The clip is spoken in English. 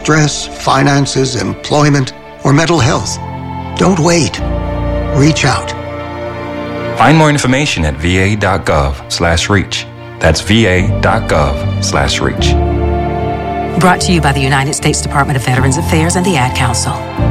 stress, finances, employment, or mental health. Don't wait. Reach out. Find more information at va.gov/reach. That's va.gov/reach. Brought to you by the United States Department of Veterans Affairs and the Ad Council.